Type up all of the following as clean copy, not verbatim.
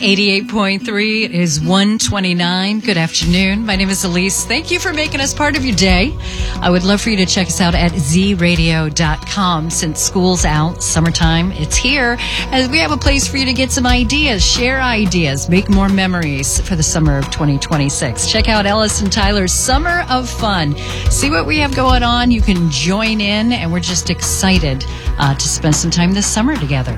88.3 is 129. Good afternoon. My name is Elise. Thank you for making us part of your day. I would love for you to check us out at zradio.com. Since school's out, summertime, it's here, as we have a place for you to get some ideas, share ideas, make more memories for the summer of 2026. Check out Ellis and Tyler's Summer of Fun. See what we have going on. You can join in, and we're just excited to spend some time this summer together.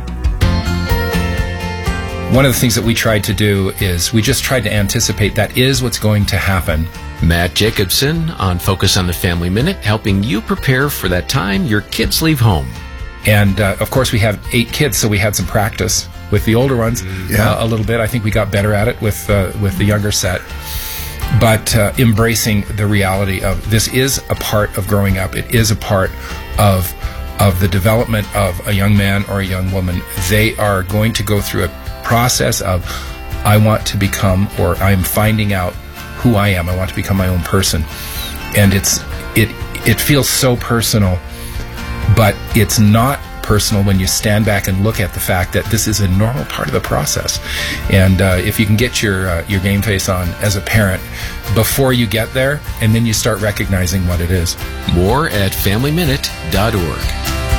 One of the things that we tried to do is we just tried to anticipate that is what's going to happen. Matt Jacobson on Focus on the Family Minute, helping you prepare for that time your kids leave home. And, of course, we have 8 kids, so we had some practice with the older ones a little bit. I think we got better at it with the younger set. But embracing the reality of this is a part of growing up. It is a part of the development of a young man or a young woman. They are going to go through a process of I want to become, or I'm finding out who I am. I want to become my own person. And it feels so personal, but it's not personal when you stand back and look at the fact that this is a normal part of the process. And if you can get your game face on as a parent before you get there, and then you start recognizing what it is. More at FamilyMinute.org.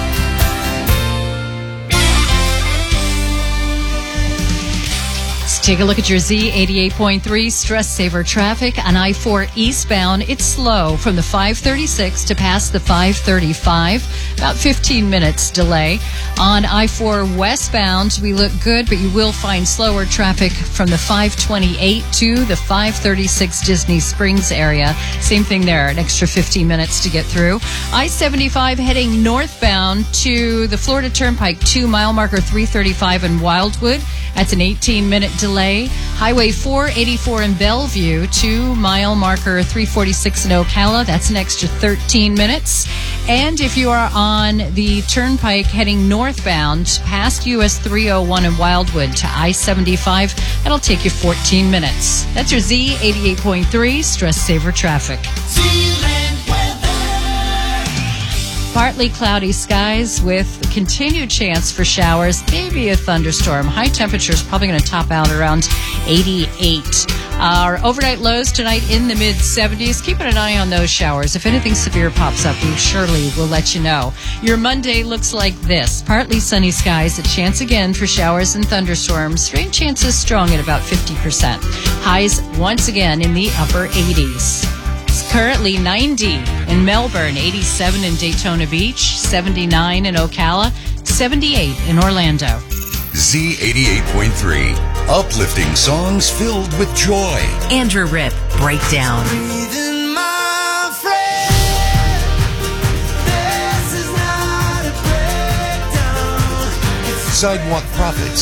Take a look at your Z88.3 stress saver traffic on I-4 eastbound. It's slow from the 536 to past the 535. About 15 minutes delay. On I-4 westbound, we look good, but you will find slower traffic from the 528 to the 536 Disney Springs area. Same thing there, an extra 15 minutes to get through. I-75 heading northbound to the Florida Turnpike 2 mile marker 335 in Wildwood. That's an 18-minute delay. Highway 484 in Bellevue, 2 mile marker 346 in Ocala. That's an extra 13 minutes. And if you are on the Turnpike heading northbound past US 301 in Wildwood to I-75, that'll take you 14 minutes. That's your Z88.3 Stress Saver Traffic. Partly cloudy skies with continued chance for showers, maybe a thunderstorm. High temperatures probably going to top out around 88. Our overnight lows tonight in the mid-70s. Keeping an eye on those showers. If anything severe pops up, we surely will let you know. Your Monday looks like this. Partly sunny skies, a chance again for showers and thunderstorms. Rain chances strong at about 50%. Highs once again in the upper 80s. It's currently 90 in Melbourne, 87 in Daytona Beach, 79 in Ocala, 78 in Orlando. Z88.3, uplifting songs filled with joy. Andrew Rip, Breakdown. Sidewalk Prophets,